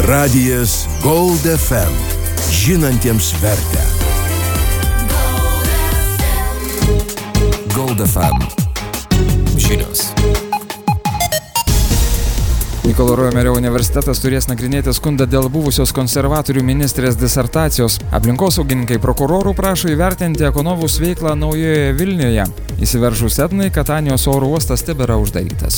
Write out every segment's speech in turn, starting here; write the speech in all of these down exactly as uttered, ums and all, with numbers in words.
Radijas Gold F M. Žinantiems vertę. Gold F M. Žinios. Mykolo Romerio universitetas turės nagrinėti skundą dėl buvusios konservatorių ministrės disertacijos. Aplinkosaugininkai prokurorų prašo įvertinti Ekonovus veiklą Naujojoje Vilniuje. Įsiveržus Etnai, Katanijos oro uostas tebėra uždarytas.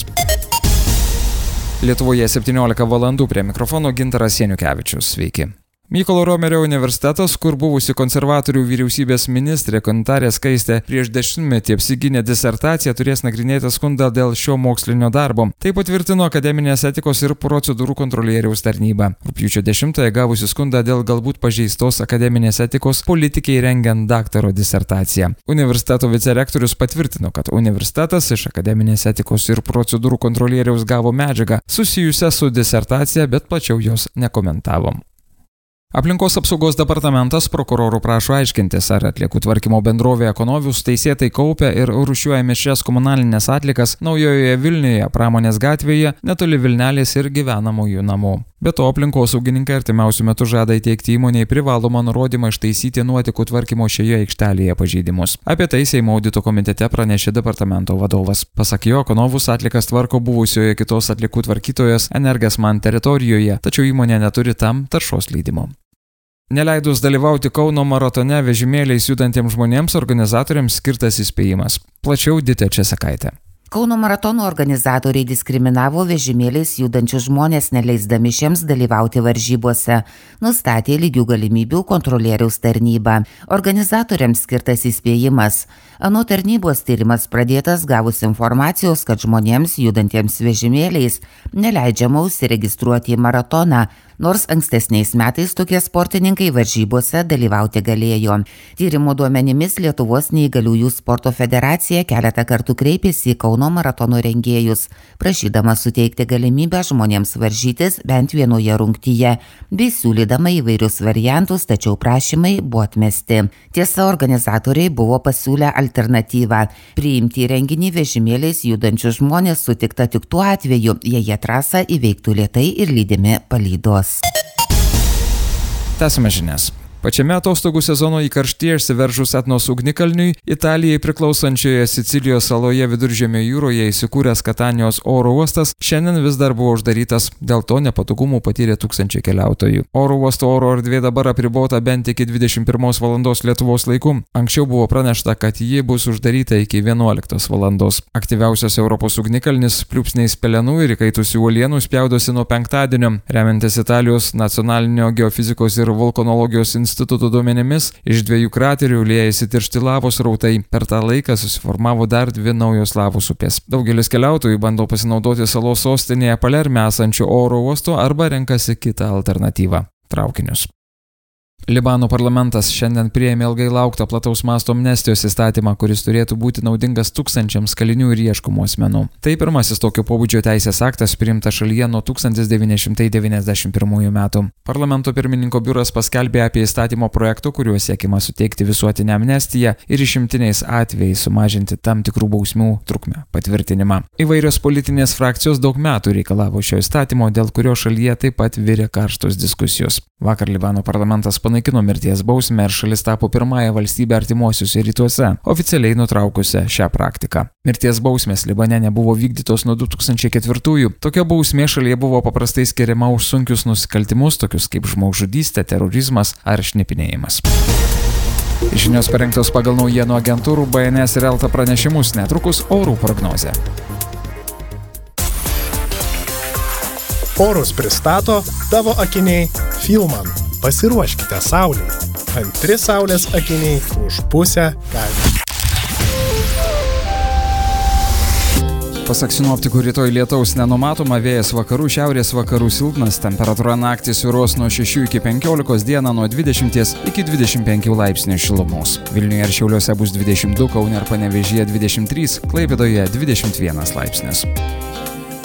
Lietuvoje septyniolika valandų, prie mikrofono Gintaras Janiukevičius. Sveiki. Mykolo Romerio universitetas, kur buvusi konservatorių vyriausybės ministrė Gintarė Skaistė prieš dešimtmetį apsigynė disertaciją, turės nagrinėti skundą dėl šio mokslinio darbo. Tai patvirtino Akademinės etikos ir procedūrų kontrolieriaus tarnyba. Rugpjūčio dešimtąją gavusi skundą dėl galbūt pažeistos akademinės etikos politikei rengiant daktaro disertaciją. Universiteto vicerektorius patvirtino, kad universitetas iš Akademinės etikos ir procedūrų kontrolieriaus gavo medžiagą susijusią su disertacija, bet plačiau jos nekomentavo. Aplinkos apsaugos departamentas prokurorų prašo aiškintis, ar atliekų tvarkymo bendrovė Ekonovus teisėtai kaupia ir rūšiuoja mišrias komunalinės atlikas Naujojoje Vilniuje, Pramonės gatvėje, netoli Vilnelės ir gyvenamųjų namų. Be to, aplinkosaugininkai artimiausiu metu žada įteikti įmonei privalomą nurodymą ištaisyti nuotekų tvarkymo šioje aikštelėje pažeidimus. Apie tai Seimo audito komitete pranešė departamento vadovas. Pasak jo, Ekonovus atlikas tvarko buvusioje kitos atliekų tvarkytojos Energesman teritorijoje, tačiau įmonė neturi tam taršos leidimo. Neleidus dalyvauti Kauno maratone vežimėliais judantiems žmonėms, organizatoriams skirtas įspėjimas. Plačiau Ditė Česakaitė. Kauno maratono organizatoriai diskriminavo vežimėliais judančius žmonės, neleisdami šiems dalyvauti varžybose, nustatė lygių galimybių kontrolieriaus tarnyba. Organizatoriams skirtas įspėjimas. Anot tarnybos tyrimas pradėtas gavus informacijos, kad žmonėms judantiems vežimėliais neleidžiama užsiregistruoti į maratoną, nors ankstesniais metais tokie sportininkai varžybose dalyvauti galėjo. Tyrimo duomenimis Lietuvos neįgaliųjų sporto federacija keletą kartų kreipėsi į Kauno maratono rengėjus, prašydama suteikti galimybę žmonėms varžytis bent vienoje rungtyje, bei siūlydama įvairius variantus, tačiau prašymai buvo atmesti. Tiesa, organizatoriai buvo pasiūlę alternatyvą – priimti į renginį vežimėliais judančius žmonės sutikta tik tuo atveju, jei jie trasą įveiktų lėtai ir lydimi palydos. Tęsime žinias. Pačiame atostogų sezono įkarštyje išsiveržus Etnos ugnikalniui, Italijai priklausančioje Sicilijos saloje Viduržemio jūroje įsikūręs Katanijos oro uostas šiandien vis dar buvo uždarytas, dėl to nepatogumų patyrė tūkstančiai keliautojų. Oro uosto oro erdvė dabar apribota bent iki dvidešimt pirmos valandos Lietuvos laiku. Anksčiau buvo pranešta, kad ji bus uždaryta iki vienuoliktos valandos. Aktyviausias Europos ugnikalnis pliūpsniais pelenų ir įkaitusių uolienų spjaudosi nuo penktadienio. Remiantis Italijos nacionalinio geofizikos ir vulkanologijos instituto instituto duomenimis, iš dviejų kraterių liejasi tiršti lavos rautai. Per tą laiką susiformavo dar dvi naujos lavos upės. Daugelis keliautojų bando pasinaudoti salos sostinėje Palerme esančiu oro uostu arba renkasi kitą alternatyvą – traukinius. Libano parlamentas šiandien priėmė ilgai lauktą plataus masto amnestijos įstatymą, kuris turėtų būti naudingas tūkstančiams kalinių ir ieškomų asmenų. Tai pirmasis tokio pobūdžio teisės aktas priimtas šalyje nuo tūkstantis devyni šimtai devyniasdešimt pirmųjų metų. Parlamento pirmininko biuras paskelbė apie įstatymo projektų, kuriuo siekiama suteikti visuotinę amnestiją ir išimtiniais atvejais sumažinti tam tikrų bausmių trukmę patvirtinimą. Įvairios politinės frakcijos daug metų reikalavo šio įstatymo, dėl kurio šalyje taip pat virė karštos diskusijos. Vakar Libano parlamentas panaikino mirties bausmę ir šalis tapo pirmąją valstybę artimuosiuose rytuose, oficialiai nutraukusią šią praktiką. Mirties bausmės Libane nebuvo vykdytos nuo du tūkstančiai ketvirtųjų. Tokia bausmė šalyje buvo paprastai skiriama už sunkius nusikaltimus, tokius kaip žmogžudystė, terorizmas ar šnipinėjimas. Žinios parengtos pagal naujienų agentūrų B N S ir Elta pranešimus, netrukus orų prognozė. Orus pristato tavo akiniai Filman. Pasiruoškite saulei. Antri saulės akiniai už pusę kainų. Pasak sinoptikų, rytoj lietaus nenumatoma, vėjas vakarų šiaurės vakarų silpnas, temperatūra naktį svyruos nuo šešių iki penkiolikos, dieną nuo dvidešimties iki dvidešimt penkių laipsnių šilumos. Vilniuje ir Šiauliuose bus dvidešimt du, Kaune ir Panevėžyje dvidešimt trys, Klaipėdoje dvidešimt vienas laipsnis.